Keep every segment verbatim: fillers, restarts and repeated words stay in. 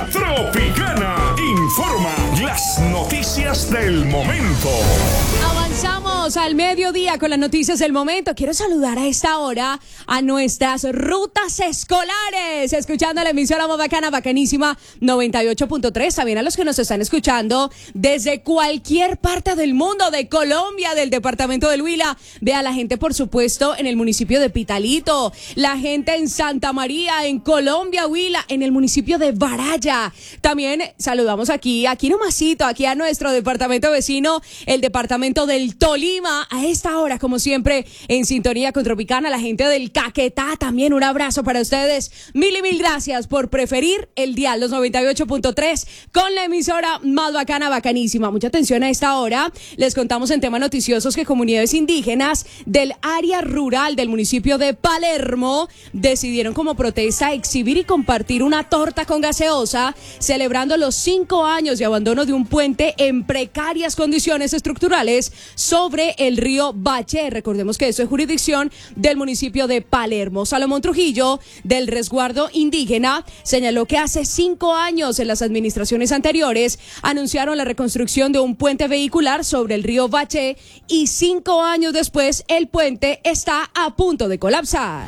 La Tropicana informa las noticias del momento. Avanzamos al mediodía con las noticias del momento. Quiero saludar a esta hora a nuestras rutas escolares, escuchando la emisora más bacana, bacanísima, noventa y ocho punto tres. También a los que nos están escuchando desde cualquier parte del mundo, de Colombia, del departamento del Huila. Vea la gente, por supuesto, en el municipio de Pitalito, la gente en Santa María, en Colombia, Huila, en el municipio de Baraya. También saludamos aquí, aquí nomasito, aquí a nuestro departamento vecino, el departamento del Tolima, a esta hora, como siempre, en sintonía con Tropicana, la gente del Caquetá, también un abrazo para ustedes. Mil y mil gracias por preferir el dial, los noventa y ocho punto tres, con la emisora más bacana, bacanísima. Mucha atención a esta hora. Les contamos en temas noticiosos que comunidades indígenas del área rural del municipio de Palermo decidieron como protesta exhibir y compartir una torta con gaseosa, celebrando los cinco años de abandono de un puente en precarias condiciones estructurales sobre el río Bache. Recordemos que esto es jurisdicción del municipio de Palermo. Salomón Trujillo, del resguardo indígena, señaló que hace cinco años en las administraciones anteriores anunciaron la reconstrucción de un puente vehicular sobre el río Bache y cinco años después el puente está a punto de colapsar.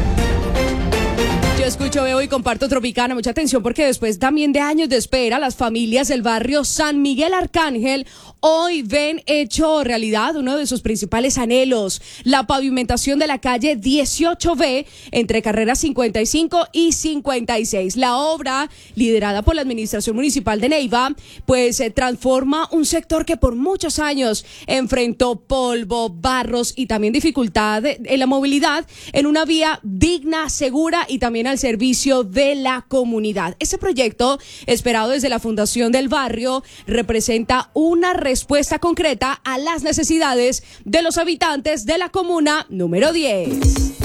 Yo escucho, veo y comparto Tropicana. Mucha atención porque después también de años de espera, las familias del barrio San Miguel Arcángel hoy ven hecho realidad uno de sus principales anhelos, la pavimentación de la calle dieciocho B entre carreras cincuenta y cinco y cincuenta y seis. La obra, liderada por la Administración Municipal de Neiva, pues eh, transforma un sector que por muchos años enfrentó polvo, barros y también dificultad en la movilidad en una vía digna, segura y también al servicio de la comunidad. Este proyecto, esperado desde la Fundación del Barrio, representa una respuesta concreta a las necesidades de los habitantes de la comuna número diez.